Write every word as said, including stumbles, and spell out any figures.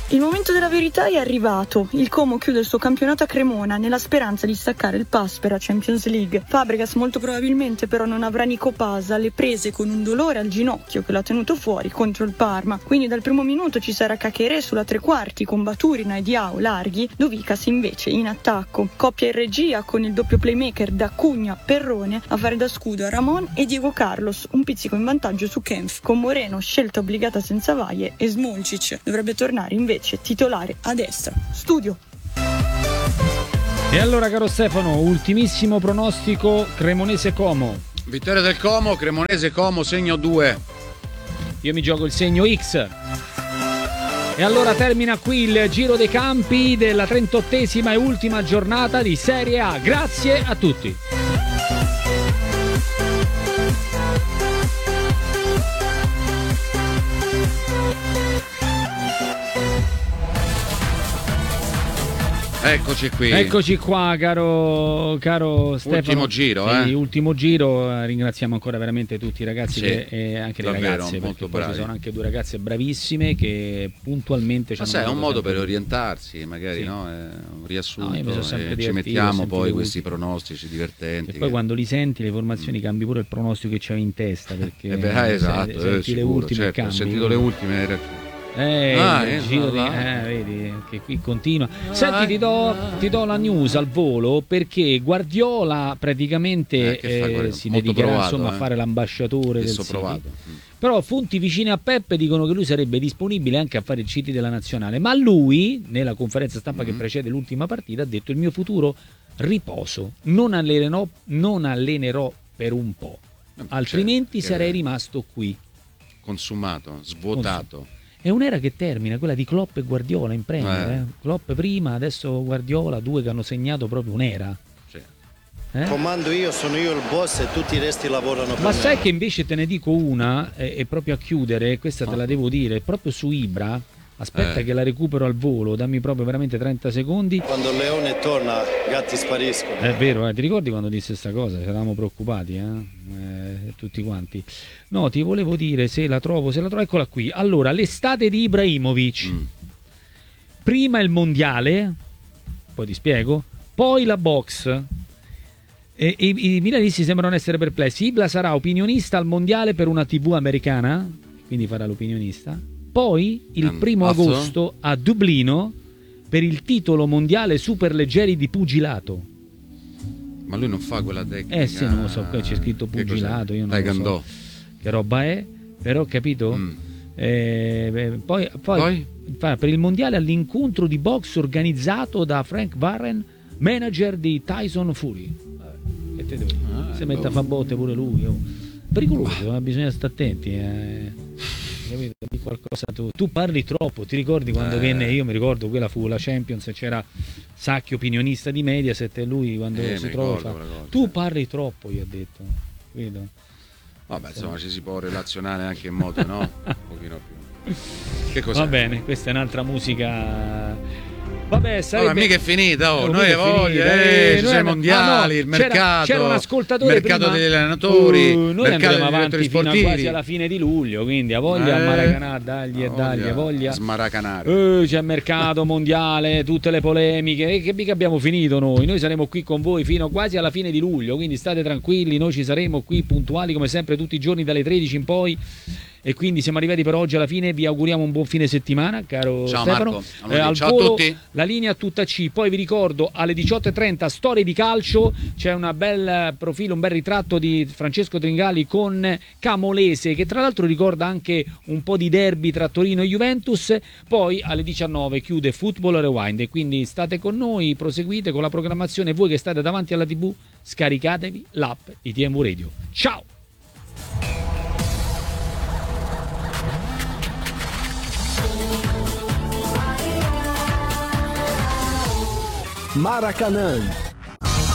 Il momento della verità è arrivato. Il Como chiude il suo campionato a Cremona nella speranza di staccare il pass per la Champions League. Fabregas molto probabilmente però non avrà Nico Pasa alle prese con un dolore al ginocchio che l'ha tenuto fuori contro il Parma. Quindi dal primo minuto ci sarà Cacheré sulla tre quarti con Baturina e Diao larghi, Dovicas invece in attacco. Coppia in regia con il doppio playmaker da Cugna Perrone a fare da scudo a Ramon e Diego Carlos, un pizzico in vantaggio su Kempf, con Moreno scelta obbligata senza vaie e Smolcic dovrebbe tornare invece titolare a destra. Studio. E allora, caro Stefano, ultimissimo pronostico Cremonese Como. Vittoria del Como, Cremonese Como, segno due. Io mi gioco il segno X. E allora termina qui il giro dei campi della trentottesima e ultima giornata di Serie A. Grazie a tutti. Eccoci qui. Eccoci qua, caro, caro Stefano. Ultimo giro, sì, eh. ultimo giro. Ringraziamo ancora veramente tutti i ragazzi, sì, che, e anche le davvero, ragazze, perché poi bravi. ci sono anche due ragazze bravissime che puntualmente ci Ma hanno sai, è un dato modo sempre- per orientarsi, magari, Sì. no? È un riassunto. No, io mi sono sempre e ci divertito, mettiamo sempre poi utili. questi pronostici divertenti. E poi che- quando li senti le formazioni cambi pure il pronostico che c'avevi in testa, perché Eh beh, ah, esatto, se- eh, senti le sicuro, ultime certo, cambi. ho sentito le ultime. era- Eh, Ah, il eh, giro di, va. eh, vedi che qui continua. Senti, ti do, ti do la news al volo, perché Guardiola praticamente Eh, che fa eh, Guardiola? si Molto dedicherà provato, insomma eh. a fare l'ambasciatore del Adesso City. provato. Mm. Però fonti vicine a Peppe dicono che lui sarebbe disponibile anche a fare il City della nazionale, ma lui nella conferenza stampa Mm-hmm. che precede l'ultima partita ha detto: il mio futuro riposo, non allenerò, non allenerò per un po', Eh, altrimenti certo, sarei che- rimasto qui. Consumato, svuotato. È un'era che termina, quella di Klopp e Guardiola in Premier. Eh. Eh. Klopp prima, adesso Guardiola, due che hanno segnato proprio un'era. Sì. Eh? Comando io, sono io il boss e tutti i resti lavorano per Ma me. sai che invece te ne dico una, e, e proprio a chiudere, questa te la devo dire, proprio su Ibra, aspetta Eh. che la recupero al volo, dammi proprio veramente trenta secondi. Quando il leone torna, gatti spariscono. È vero, eh, ti ricordi quando disse questa cosa? Ci eravamo preoccupati, eh? Eh, tutti quanti. No, ti volevo dire, se la trovo, se la trovo, eccola qui. Allora, l'estate di Ibrahimovic. Mm. Prima il mondiale, poi ti spiego, poi la box. E, e, i milanisti sembrano essere perplessi. Ibra sarà opinionista al mondiale per una tivù americana, quindi farà l'opinionista. Poi il Um, primo also? agosto a Dublino per il titolo mondiale superleggeri di pugilato. Ma lui non fa quella tecnica. Eh sì, non lo so, qui c'è scritto Che pugilato, cos'è? io non lo Taekwondo. so che roba è, però capito? Mm. Eh, beh, poi, poi, Poi? fa per il mondiale all'incontro di box organizzato da Frank Warren, manager di Tyson Fury. Vabbè, che te devo dire? Ah, Si mette a boh. fa botte pure lui. Oh. Pericoloso, eh, bisogna stare attenti. Eh. Capito? Di qualcosa tu. tu parli troppo, ti ricordi quando Eh. venne, io mi ricordo quella fu la Champions e c'era Sacchi opinionista di Mediaset e lui quando Eh, si mi trova ricordo fa, quella cosa, tu sì. parli troppo, gli ha detto. Vedo. Vabbè, insomma, ci si può relazionare anche in modo, no? Un pochino più. Che cos'è? Va bene, questa è un'altra musica. Vabbè, sarebbe... Ma mica è finita, oh, Oh, noi mica è voglia, finita, eh, eh, ci noi sono i abbiamo- mondiali, ah, no, il c'era- mercato, c'era un ascoltatore il mercato prima- degli allenatori, Uh, noi mercato andremo degli avanti direttori fino a sportivi. quasi alla fine di luglio, quindi a voglia a Eh, Maracanà, dagli e a dagli, a voglia. Smaracanare. Eh, c'è mercato mondiale, tutte le polemiche, e che mica abbiamo finito noi. Noi saremo qui con voi fino quasi alla fine di luglio, quindi state tranquilli, noi ci saremo qui puntuali come sempre tutti i giorni dalle tredici in poi. E quindi siamo arrivati per oggi alla fine, vi auguriamo un buon fine settimana, caro Ciao Stefano. Marco, a lunedì. al Ciao a volo, tutti. la linea tutta C, poi vi ricordo alle diciotto e trenta Storie di calcio, c'è un bel profilo, un bel ritratto di Francesco Tringali con Camolese, che tra l'altro ricorda anche un po' di derby tra Torino e Juventus. Poi alle diciannove chiude Football Rewind e quindi state con noi, proseguite con la programmazione. Voi che state davanti alla tivù, scaricatevi l'app di T M V Radio. Ciao! Maracanã,